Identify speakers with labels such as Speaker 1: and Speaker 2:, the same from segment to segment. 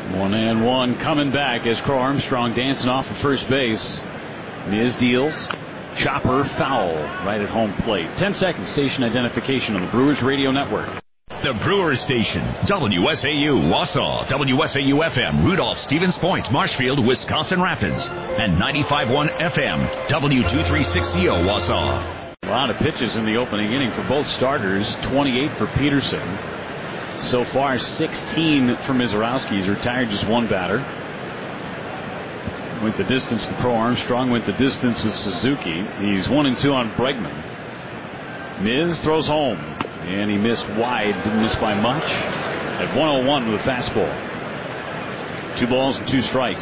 Speaker 1: 1-1 coming back as Crow Armstrong dancing off of first base. Miz deals. Chopper foul right at home plate. 10-second station identification on the Brewers Radio Network.
Speaker 2: The Brewers Station, WSAU, Wausau, WSAU-FM, Rudolph, Stevens Point, Marshfield, Wisconsin Rapids, and 95.1 FM, W236CO, Wausau.
Speaker 1: A lot of pitches in the opening inning for both starters. 28 for Peterson. So far, 16 for Mizorowski. He's retired just one batter. Went the distance with Crow Armstrong. Went the distance with Suzuki. He's 1-2 on Bregman. Miz throws home. And he missed wide. Didn't miss by much. At 101 with a fastball. 2 balls and 2 strikes.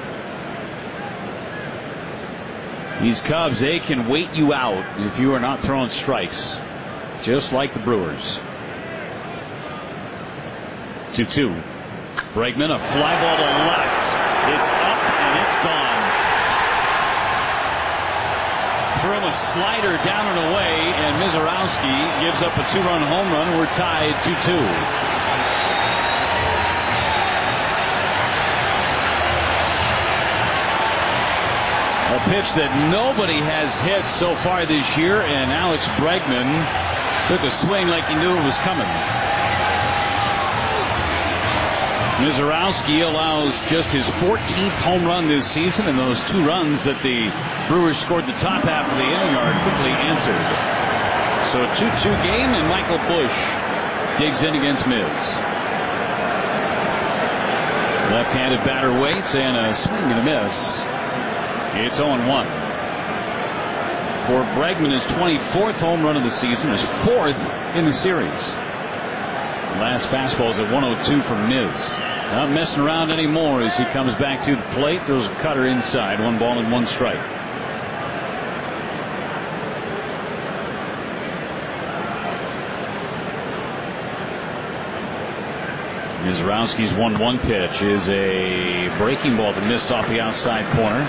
Speaker 1: These Cubs, they can wait you out if you are not throwing strikes. Just like the Brewers. 2-2. Bregman, a fly ball to left. It's up and it's gone. Throw a slider down and away, and Mizorowski gives up a 2-run home run. We're tied 2-2. A pitch that nobody has hit so far this year, and Alex Bregman took a swing like he knew it was coming. Mizorowski allows just his 14th home run this season, and those 2 runs that the Brewers scored the top half of the inning are quickly answered. So a 2-2 game, and Michael Busch digs in against Miz. Left-handed batter waits, and a swing and a miss. It's 0-1. For Bregman, his 24th home run of the season, his 4th in the series. Last fastball is at 102 from Miz. Not messing around anymore as he comes back to the plate. Throws a cutter inside. 1 ball and 1 strike. Mizorowski's 1-1 pitch is a breaking ball that missed off the outside corner.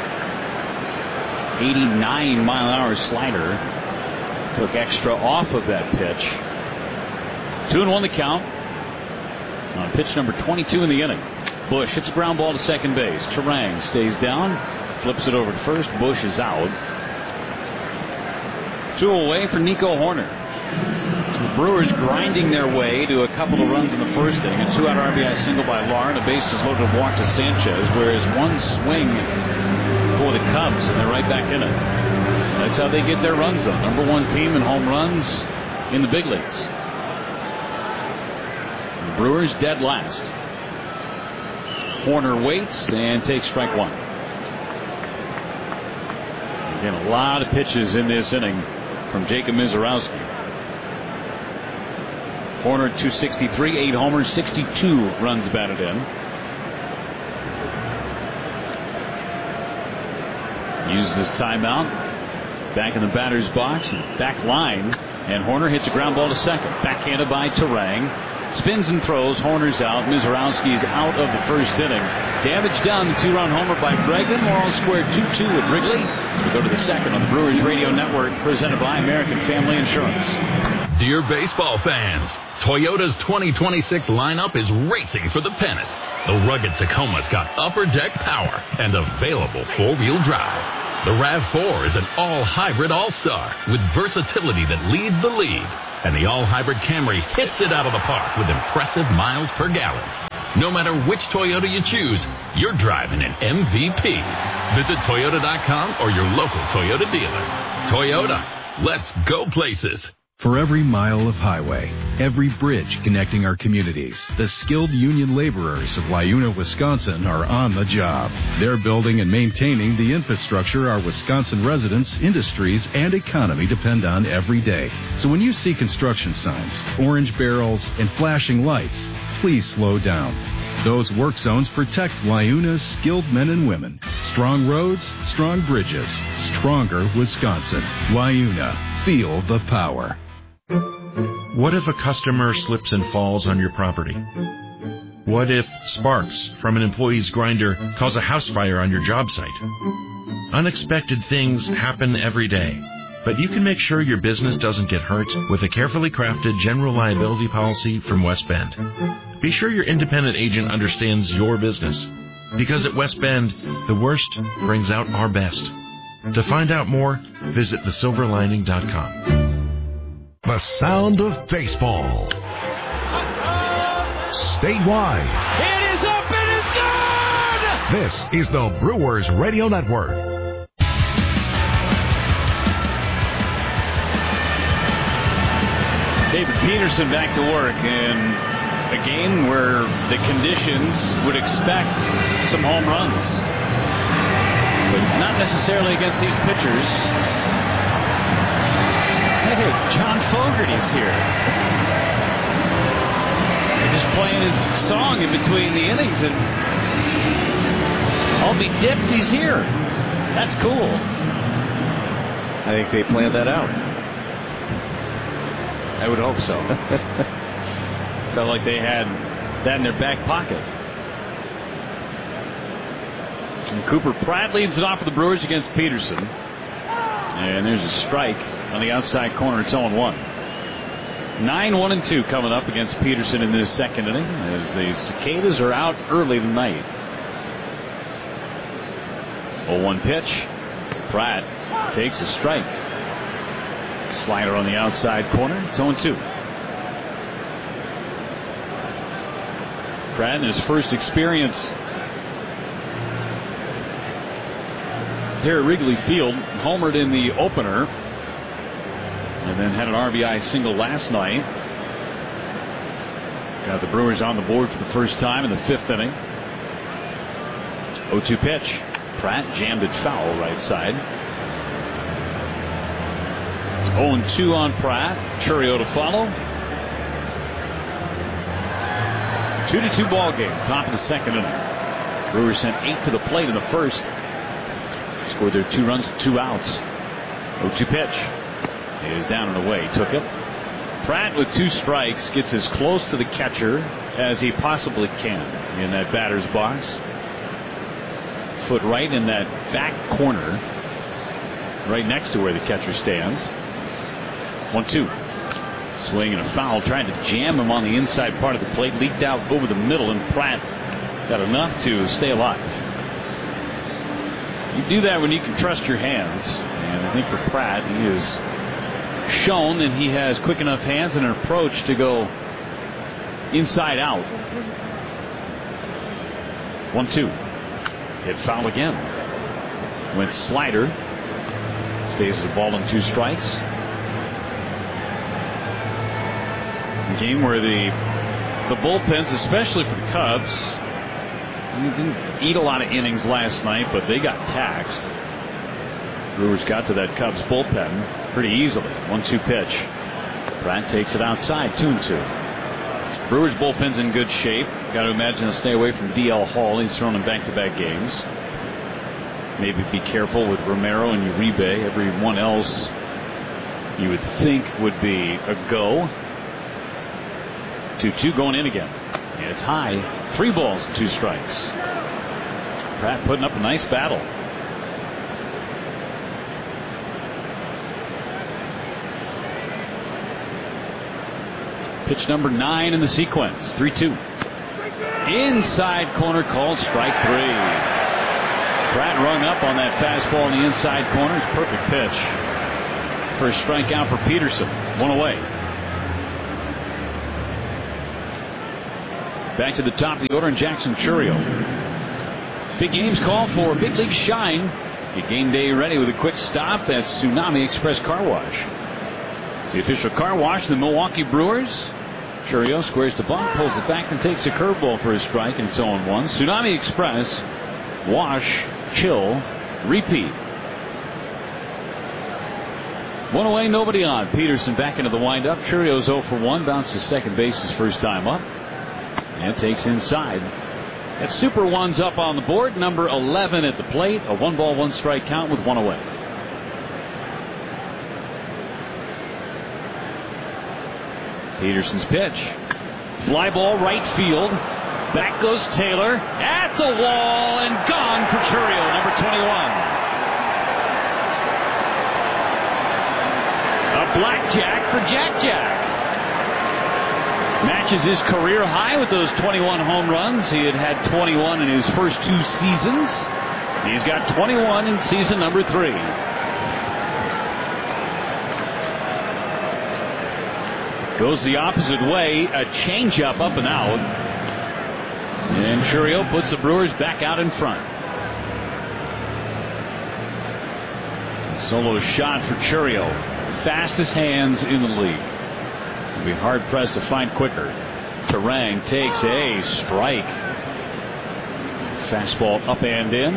Speaker 1: 89-mile-an-hour slider. Took extra off of that pitch. 2-1 the count. On pitch number 22 in the inning. Busch hits a ground ball to second base. Turang stays down. Flips it over to first. Busch is out. 2 away for Nico Hoerner. So the Brewers grinding their way to a couple of runs in the first inning. A 2-out RBI single by Lauren. A bases loaded walk to Sanchez. Whereas 1 swing for the Cubs, and they're right back in it. That's how they get their runs, though. Number 1 team in home runs in the big leagues. Brewers dead last. Hoerner waits and takes strike 1. Again, a lot of pitches in this inning from Jacob Mizorowski. Hoerner 263, 8 homers, 62 runs batted in. Uses his timeout. Back in the batter's box, back line, and Hoerner hits a ground ball to second. Backhanded by Turang. Spins and throws. Hoerner's out. Mizorowski is out of the first inning. Damage done. 2-run homer by Bregman. We're all squared 2-2 with Wrigley. We go to the second on the Brewers Radio Network, presented by American Family Insurance.
Speaker 3: Dear baseball fans, Toyota's 2026 lineup is racing for the pennant. The rugged Tacoma's got upper deck power and available 4-wheel drive. The RAV4 is an all-hybrid all-star with versatility that leads the league. And the all-hybrid Camry hits it out of the park with impressive miles per gallon. No matter which Toyota you choose, you're driving an MVP. Visit Toyota.com or your local Toyota dealer. Toyota, let's go places.
Speaker 4: For every mile of highway, every bridge connecting our communities, the skilled union laborers of Wayuna, Wisconsin are on the job. They're building and maintaining the infrastructure our Wisconsin residents, industries, and economy depend on every day. So when you see construction signs, orange barrels, and flashing lights, please slow down. Those work zones protect Wayuna's skilled men and women. Strong roads, strong bridges, stronger Wisconsin. Wayuna, feel the power.
Speaker 5: What if a customer slips and falls on your property? What if sparks from an employee's grinder cause a house fire on your job site? Unexpected things happen every day, but you can make sure your business doesn't get hurt with a carefully crafted general liability policy from West Bend. Be sure your independent agent understands your business. Because at West Bend, the worst brings out our best. To find out more, visit thesilverlining.com.
Speaker 6: The sound of baseball. Statewide.
Speaker 7: It is up and it's gone!
Speaker 6: This is the Brewers Radio Network.
Speaker 1: David Peterson back to work in a game where the conditions would expect some home runs. But not necessarily against these pitchers. Hey, John Fogerty's here. They're just playing his song in between the innings, and I'll be dipped, he's here. That's cool.
Speaker 8: I think they planned that out.
Speaker 1: I would hope so. Felt like they had that in their back pocket. And Cooper Pratt leads it off for the Brewers against Peterson. And there's a strike on the outside corner. It's 0-1. 9-1-2 coming up against Peterson in this second inning as the Cicadas are out early tonight. 0-1 pitch. Pratt takes a strike. Slider on the outside corner. It's 0-2. Pratt in his first experience here at Wrigley Field, homered in the opener and then had an RBI single last night. Got the Brewers on the board for the first time in the fifth inning. 0-2 pitch. Pratt jammed it foul right side. 0-2 on Pratt. Chourio to follow. 2-2 ball game. Top of the second inning. Brewers sent 8 to the plate in the first. Scored their 2 runs with 2 outs. 0-2 pitch. It is down and away. Took it. Pratt with 2 strikes gets as close to the catcher as he possibly can in that batter's box. Foot right in that back corner, right next to where the catcher stands. 1-2. Swing and a foul, trying to jam him on the inside part of the plate. Leaked out over the middle, and Pratt got enough to stay alive. You do that when you can trust your hands. And I think for Pratt, he has shown that he has quick enough hands and an approach to go inside out. 1-2. Hit foul again. Went slider. Stays the ball in 2 strikes. A game where the bullpens, especially for the Cubs, didn't eat a lot of innings last night, but they got taxed. Brewers got to that Cubs bullpen pretty easily. 1-2 pitch. Pratt takes it outside. 2-2. Brewers bullpen's in good shape. Got to imagine he'll stay away from DL Hall. He's thrown in back-to-back games. Maybe be careful with Romero and Uribe. Everyone else you would think would be a go. 2-2 going in again. And it's high. 3 balls and 2 strikes. Pratt putting up a nice battle. Pitch number 9 in the sequence. 3-2. Inside corner called strike 3. Pratt rung up on that fastball in the inside corner. It's a perfect pitch. First strikeout for Peterson. 1 away. Back to the top of the order in Jackson Chourio. Big games call for big league shine. Get game day ready with a quick stop at Tsunami Express Car Wash. It's the official car wash of the Milwaukee Brewers. Chourio squares the bunt, pulls it back, and takes a curveball for his strike, and it's 0-1. Tsunami Express, wash, chill, repeat. 1 away, nobody on. Peterson back into the windup. Chourio's 0 for 1, bounced to second base his first time up. And takes inside. That Super 1's up on the board. Number 11 at the plate. A 1-ball, 1-strike count with 1 away. Peterson's pitch. Fly ball right field. Back goes Taylor. At the wall and gone for Chourio, number 21. A blackjack for Jack Jack. Matches his career high with those 21 home runs. He had 21 in his first 2 seasons. He's got 21 in season number 3. Goes the opposite way. A changeup up and out. And Chourio puts the Brewers back out in front. Solo shot for Chourio. Fastest hands in the league. Be hard pressed to find quicker. Turang takes a strike. Fastball up and in.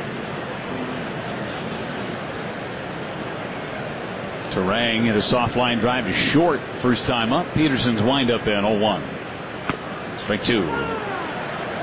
Speaker 1: Turang hit a soft line drive to short first time up. Peterson's windup in 0-1. Strike 2.